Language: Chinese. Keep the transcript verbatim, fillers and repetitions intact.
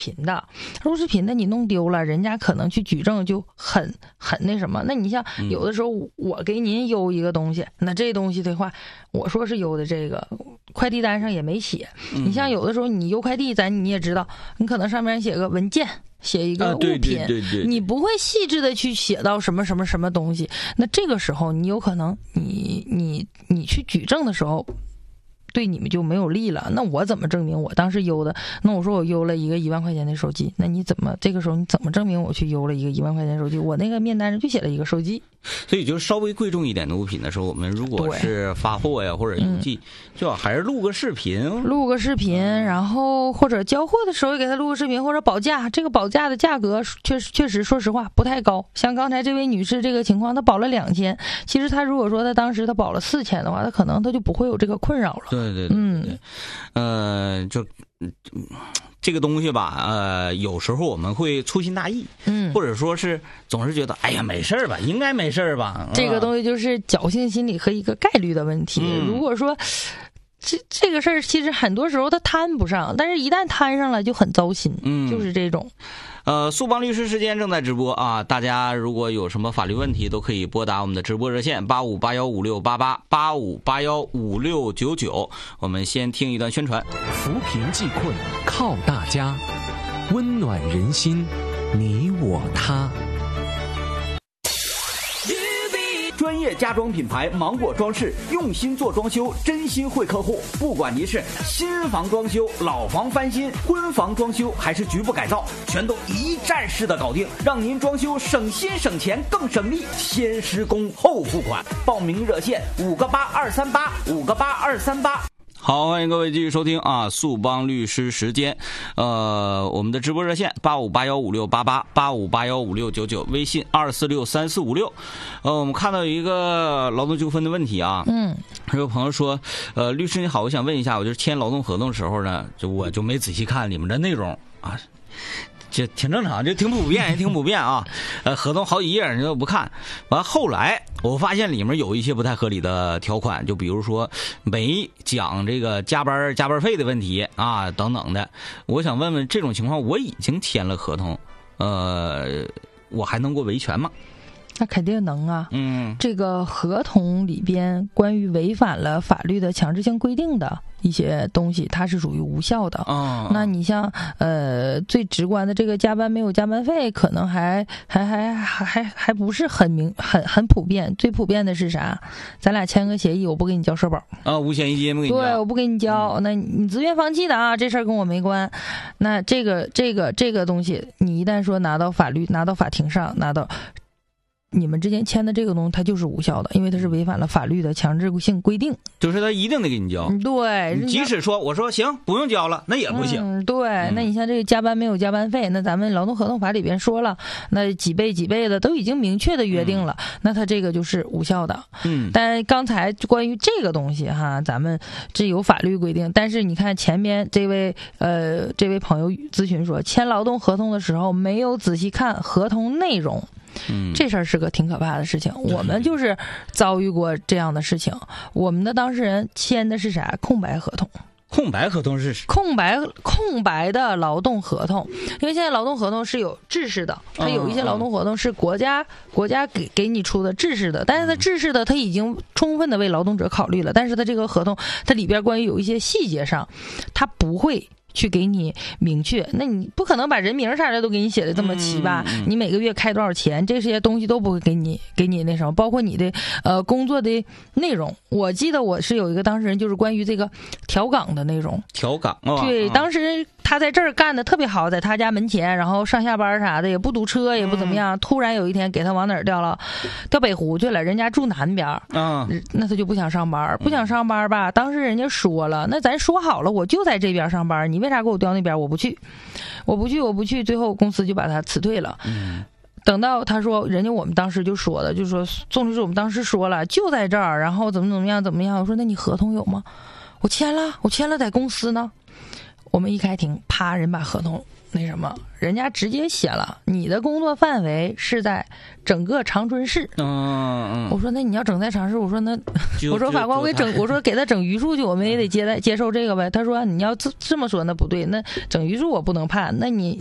频的，录视频的你弄丢了，人家可能去举证就很很那什么。那你像有的时候我给您邮一个东西，那这东西的话，我说是邮的这个快递单上也没写。你像有的时候你邮快递，咱你也知道，你可能上面写个文件，写一个物品，啊、对对对对，你不会细致的去写到什么什么什么东西。那这个时候你有可能你你你去举证的时候，对你们就没有利了。那我怎么证明我当时邮的？那我说我邮了一个一万块钱的手机，那你怎么这个时候你怎么证明我去邮了一个一万块钱手机？我那个面单上就写了一个手机。 所以就是稍微贵重一点的物品的时候，我们如果是发货呀或者邮寄，最好还是录个视频， 录个视频，然后或者交货的时候也给他录个视频，或者保价。这个保价的价格确实确实说实话不太高。像刚才这位女士这个情况，她保了两千，其实她如果说她当时她保了四千的话，她可能她就不会有这个困扰了。 对对对，嗯，呃，就。这个东西吧，呃，有时候我们会粗心大意，嗯，或者说是总是觉得，哎呀，没事吧，应该没事吧。 这个东西就是侥幸心理和一个概率的问题。嗯、如果说这这个事儿，其实很多时候它摊不上，但是一旦摊上了就很糟心，嗯，就是这种。 呃，速帮律师时间正在直播啊！大家如果有什么法律问题，都可以拨打我们的直播热线八五八幺五六八八八五八幺五六九九。我们先听一段宣传。 扶贫济困靠大家，温暖人心，你我他。 专业家装品牌芒果装饰，用心做装修，真心惠客户。不管您是新房装修、老房翻新、婚房装修，还是局部改造，全都一站式的搞定，让您装修省心省钱更省力。先施工后付款，报名热线五个八二三八五个八二三八。 好，欢迎各位继续收听啊，速帮律师时间。呃，我们的直播热线八五八幺五六八八八五八幺五六九九，微信二四六三四五六。呃，我们看到有一个劳动纠纷的问题啊，嗯，有个朋友说，呃，律师你好，我想问一下，我就是签劳动合同的时候呢，就我就没仔细看里面的内容啊。这挺正常，这挺普遍，也挺普遍啊。呃，合同好几页你都不看，完后来我发现里面有一些不太合理的条款，就比如说没讲这个加班加班费的问题啊，等等的。我想问问，这种情况我已经签了合同，呃，我还能够维权吗？ 那肯定能啊，嗯，这个合同里边关于违反了法律的强制性规定的一些东西，它是属于无效的。哦，那你像呃最直观的这个加班没有加班费，可能还还还还还还不是很明很很普遍。最普遍的是啥？咱俩签个协议，我不给你交社保啊，五险一金不给你交， 对，我不给你交，嗯、那你自愿放弃的啊，这事儿跟我没关。那这个这个这个东西，你一旦说拿到法律，拿到法庭上，拿到。你们之间签的这个东西它就是无效的，因为它是违反了法律的强制性规定， 就是他一定得给你交。 对， 即使说我说行不用交了，那也不行。 嗯、对、嗯，那你像这个加班没有加班费，那咱们劳动合同法里边说了，那几倍几倍的都已经明确的约定了，嗯、那它这个就是无效的。嗯，但刚才关于这个东西哈，咱们这有法律规定，但是你看前面这位呃这位朋友咨询说，签劳动合同的时候没有仔细看合同内容。嗯，这事儿是个挺可怕的事情，我们就是遭遇过这样的事情。我们的当事人签的是啥？空白合同。 空白合同是空白空白的劳动合同，因为现在劳动合同是有制式的，它有一些劳动合同是国家、嗯、国家给给你出的制式的，但是它制式的它已经充分的为劳动者考虑了，但是它这个合同它里边关于有一些细节上，它不会。去给你明确，那你不可能把人名啥的都给你写的这么齐吧？嗯嗯、你每个月开多少钱，这些东西都不会给你给你那什么，包括你的呃工作的内容。我记得我是有一个当事人，就是关于这个调岗的内容。 调岗啊， 对，当时他在这儿干的特别好，在他家门前，然后上下班啥的也不堵车，也不怎么样。嗯、突然有一天给他往哪儿调了？调北湖去了，人家住南边。啊，那他就不想上班，不想上班吧？当时人家说了，那咱说好了，我就在这边上班，你为啥给我调那边？我不去，我不去，我不去。最后公司就把他辞退了。嗯，等到他说，人家我们当时就说了，就说宋律师，我们当时说了，就在这儿，然后怎么怎么样怎么样。我说那你合同有吗？我签了，我签了，在公司呢。我们一开庭，啪，人把合同那什么，人家直接写了你的工作范围是在整个长春市。 嗯嗯， 我说那你要整在长春市，我说那我说法官我给整，我说给他整余数去，我们也得接待接受这个呗。他说你要这这么说那不对，那整余数我不能判，那你